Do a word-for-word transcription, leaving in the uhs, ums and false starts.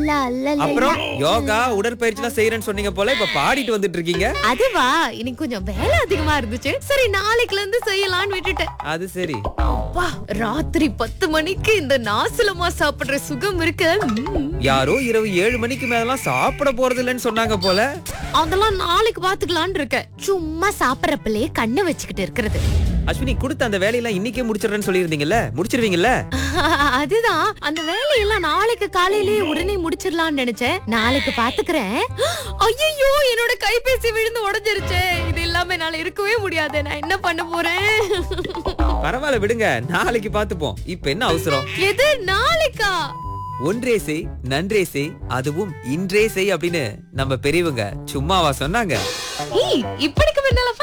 லா, லா, லா, அப்புறம் லா. யோகா உடற்பயிற்சி எல்லாம் செய்யறேன்னு சொன்னீங்க போல இப்ப பாடிட்டு வந்துட்டு இருக்கீங்க. அதுவா இன்னைக்கு கொஞ்சம் வேலை அதிகமா இருந்துச்சு. சரி நாளைக்குல இருந்து செய்யலாம்னு விட்டுட்டேன். அது சரி. அப்பா, ராத்திரி பத்து மணிக்கு இந்த நாசலமா சாப்பிடுற சுகம் இருக்கு. ம். யாரோ இரவு ஏழு மணிக்கு மேலாம் சாப்பிட போறது இல்லைன்னு சொன்னாங்க போல. அதெல்லாம் நாளைக்கு பாத்துக்கலாம்னு இருக்கேன். சும்மா சாப்பிடறப்பலே கண்ணை வச்சுக்கிட்டு இருக்கிறது. அஸ்வினி கொடுத்த அந்த வேலையெல்லாம் இன்னைக்கே முடிச்சிடுறேன்னு சொல்லியிருந்தீங்கல்ல, முடிச்சிருவீங்கல்ல? அதுதான் அந்த வேலையெல்லாம் நாளைக்கு காலையிலேயே உடனே முடிச்சிடலாம்னு நினைச்சேன். நாளைக்கு பாத்துக்கிறேன். ஐயோ, என்னோட கைபேசி விழுந்து உடைஞ்சிருச்சு. இது இல்லாம என்னால இருக்கவே முடியாது. நான் என்ன பண்ண போறேன்? பரவாயில்ல விடுங்க, நாளைக்கு பாத்துப்போம். இப்ப என்ன அவசரம்? எது நாளைக்கா? ஒன்றே செய் நன்றே செய் அதுவும் இன்றே செய் அப்படின்னு நம்ம பெரியவங்க சும்மாவா சொன்னாங்க? ஏய், இப்படிக்கு முன்னால